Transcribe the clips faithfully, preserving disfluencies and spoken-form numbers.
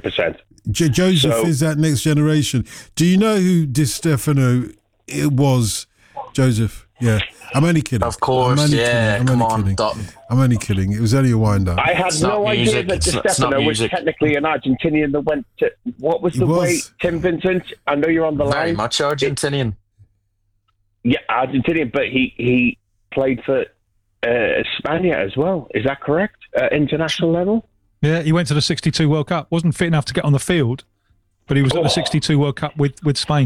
percent. Jo- Joseph So- is that next generation. Do you know who Di Stefano it was, Joseph? Yeah. I'm only kidding. Of course, I'm only yeah, kidding. I'm come only on, kidding. Dutton. I'm only kidding. It was only a wind-up. I had It's no not idea music, that Di it's not- it's not Stefano was music. technically an Argentinian that went to... What was He the was. way, Tim Vincent? I know you're on the Very line. much Argentinian. Yeah, Argentinian, but he, he played for uh, Spania as well. Is that correct? At international level? Yeah, he went to the sixty-two World Cup. Wasn't fit enough to get on the field, but he was at Oh. the sixty-two World Cup with, with Spain.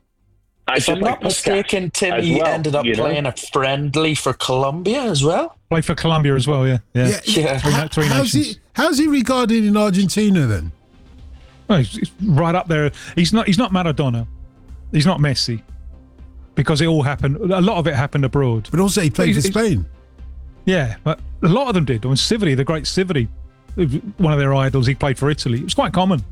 I If just I'm like not Puskas mistaken, Tim, as he well, ended up you know? playing a friendly for Colombia as well. Played for Colombia as well, yeah. Yeah. Yeah. Three, How- three how's, nations. he, how's he regarded in Argentina then? Well, he's, he's right up there. He's not. He's not Maradona. He's not Messi, because it all happened. A lot of it happened abroad. But also he played He's- for he's- Spain. Yeah, but a lot of them did. I mean, Sivori, the great Sivori, one of their idols. He played for Italy. It was quite common.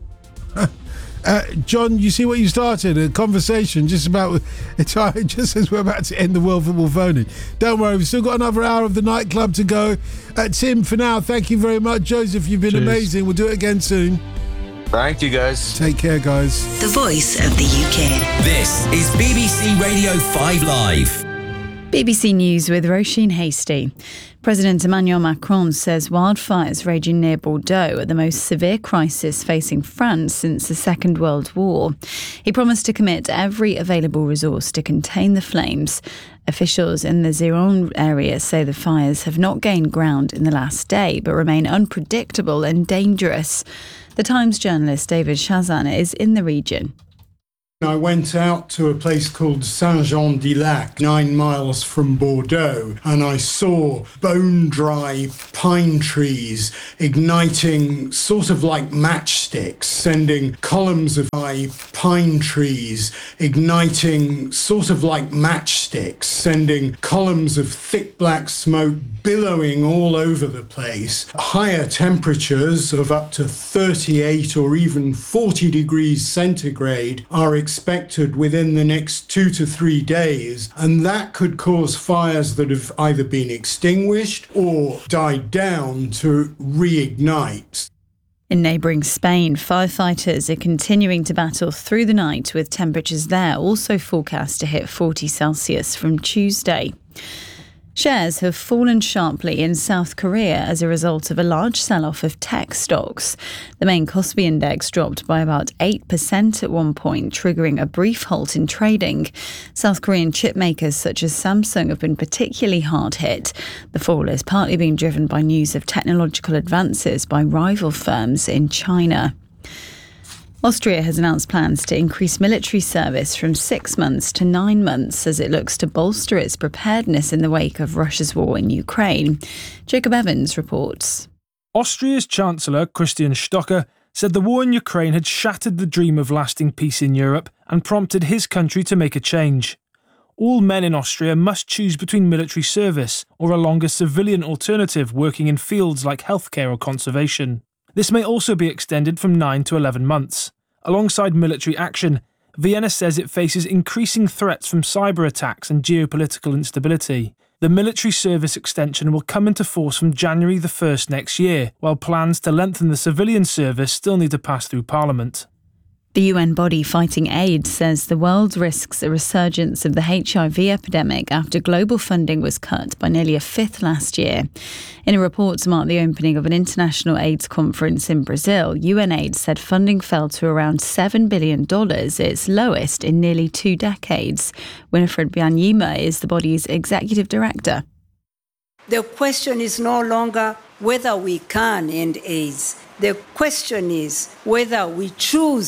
Uh, John, you see what you started? A conversation just about just as we're about to end the World Football Phone-In. Don't worry, we've still got another hour of the nightclub to go. Uh, Tim, for now, thank you very much. Joseph, you've been Cheers. amazing. We'll do it again soon. Thank you, guys. Take care, guys. The voice of the U K. This is B B C Radio five Live. B B C News with Roisin Hasty. President Emmanuel Macron says wildfires raging near Bordeaux are the most severe crisis facing France since the Second World War. He promised to commit every available resource to contain the flames. Officials in the Gironde area say the fires have not gained ground in the last day, but remain unpredictable and dangerous. The Times journalist David Chazan is in the region. I went out to a place called Saint-Jean-du-Lac, nine miles from Bordeaux, and I saw bone-dry pine trees igniting sort of like matchsticks, sending columns of pine trees igniting sort of like matchsticks, sending columns of thick black smoke billowing all over the place. Higher temperatures of up to thirty-eight or even forty degrees centigrade are expected within the next two to three days, and that could cause fires that have either been extinguished or died down to reignite. In neighbouring Spain, firefighters are continuing to battle through the night, with temperatures there also forecast to hit forty Celsius from Tuesday. Shares have fallen sharply in South Korea as a result of a large sell-off of tech stocks. The main Kospi index dropped by about eight percent at one point, triggering a brief halt in trading. South Korean chip makers such as Samsung have been particularly hard hit. The fall is partly being driven by news of technological advances by rival firms in China. Austria has announced plans to increase military service from six months to nine months as it looks to bolster its preparedness in the wake of Russia's war in Ukraine. Jacob Evans reports. Austria's Chancellor Christian Stocker said the war in Ukraine had shattered the dream of lasting peace in Europe and prompted his country to make a change. All men in Austria must choose between military service or a longer civilian alternative working in fields like healthcare or conservation. This may also be extended from nine to eleven months. Alongside military action, Vienna says it faces increasing threats from cyber attacks and geopolitical instability. The military service extension will come into force from January the first next year, while plans to lengthen the civilian service still need to pass through Parliament. The U N body fighting AIDS says the world risks a resurgence of the H I V epidemic after global funding was cut by nearly a fifth last year. In a report to mark the opening of an international AIDS conference in Brazil, UNAIDS said funding fell to around seven billion dollars, its lowest in nearly two decades. Winifred Byanyima is the body's executive director. The question is no longer whether we can end AIDS. The question is whether we choose